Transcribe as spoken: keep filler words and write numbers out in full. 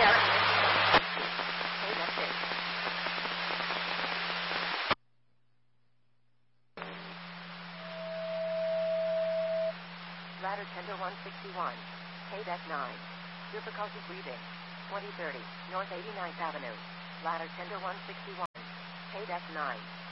there. Hey, that's it. Ladder tender one sixty-one. Payback nine. Difficulty breathing. twenty thirty, North eighty-ninth Avenue. Ladder tender one sixty-one. Payback nine.